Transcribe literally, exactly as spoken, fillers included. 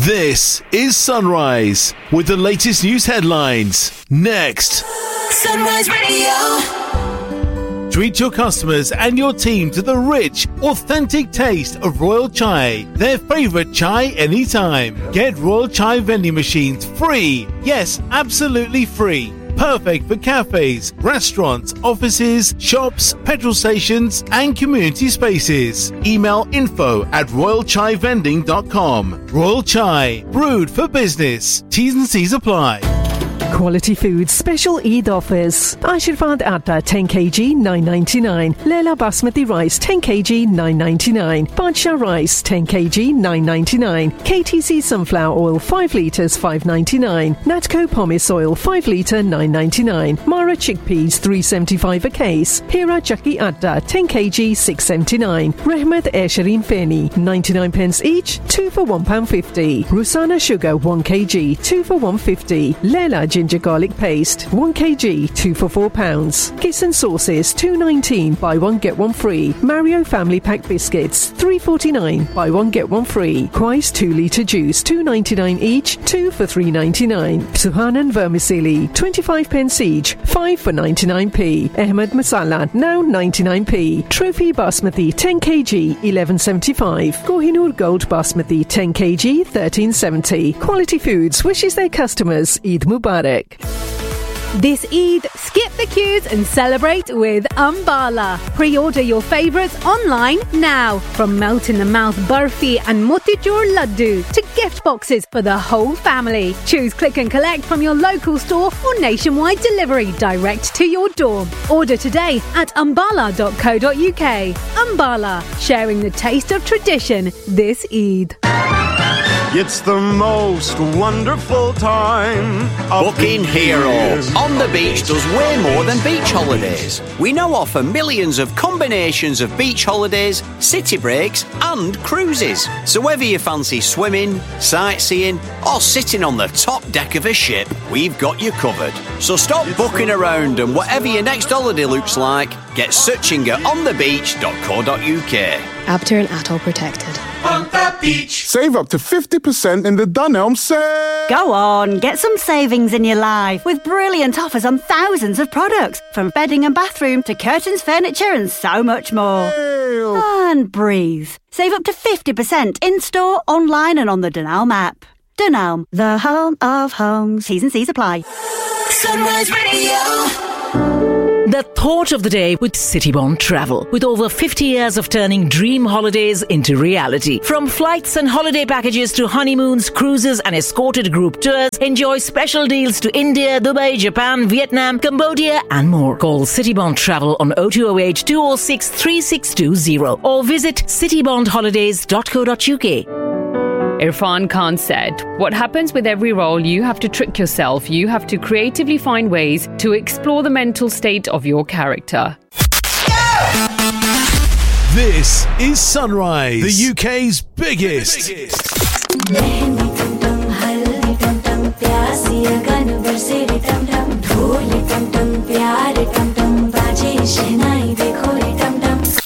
This is Sunrise with the latest news headlines. Next. Sunrise Radio. Treat your customers and your team to the rich, authentic taste of Royal Chai, their favourite chai anytime. Get Royal Chai vending machines free. Yes, absolutely free. Perfect for cafes, restaurants, offices, shops, petrol stations and community spaces. Email info at royal chai vending dot com. Royal Chai, brewed for business. T's and C's apply. Quality Foods special Eid offers. Ashirvad Atta ten kilograms nine ninety-nine. Lela Basmati Rice ten kilograms nine ninety-nine. Badshah Rice ten kilograms nine ninety-nine. K T C Sunflower Oil five litres five ninety-nine. Natco Pomace Oil five litre nine ninety-nine. Mara Chickpeas three seventy-five a case. Hira Jackie Atta ten kilograms six seventy-nine. Rehmat Eshareen Feni ninety-nine pence each, two for one pound fifty. Rusana Sugar one kilogram two for one fifty. Lela Ginger garlic paste one kilogram two for four pounds. Kiss and sauces two nineteen, buy one get one free. Mario family pack biscuits three forty-nine, buy one get one free. Quais two litre juice two ninety-nine each, two for three ninety-nine. Suhanan vermicelli twenty-five pence each, five for ninety-nine p. Ahmed masala now ninety-nine p. Trophy basmati ten kilograms eleven seventy-five. Kohinoor gold basmati ten kilograms thirteen seventy. Quality Foods wishes their customers Eid Mubarak. This Eid, skip the queues and celebrate with Ambala. Pre-order your favourites online now. From melt-in-the-mouth barfi and motichur laddu to gift boxes for the whole family. Choose click and collect from your local store or nationwide delivery direct to your door. Order today at ambala dot co dot uk. Ambala, sharing the taste of tradition this Eid. It's the most wonderful time. Booking Hero on the beach does way more than beach holidays. We now offer millions of combinations of beach holidays, city breaks and cruises. So whether you fancy swimming, sightseeing or sitting on the top deck of a ship, we've got you covered. So stop booking around and whatever your next holiday looks like, get searching at on the beach dot co dot uk. Abter and Atoll protected. On the beach. Save up to fifty percent in the Dunelm sale. Go on, get some savings in your life with brilliant offers on thousands of products, from bedding and bathroom to curtains, furniture and so much more. Ew. And breathe. Save up to fifty percent in-store, online and on the Dunelm app. Dunelm, the home of homes. T's and C's apply. Sunrise Radio. The thought of the day with Citybond Travel. With over fifty years of turning dream holidays into reality. From flights and holiday packages to honeymoons, cruises and escorted group tours, enjoy special deals to India, Dubai, Japan, Vietnam, Cambodia and more. Call Citybond Travel on oh two oh eight, two oh six, three six two oh or visit citybond holidays dot co dot uk. Irfan Khan said, "What happens with every role, you have to trick yourself. You have to creatively find ways to explore the mental state of your character." This is Sunrise, the U K's biggest. biggest.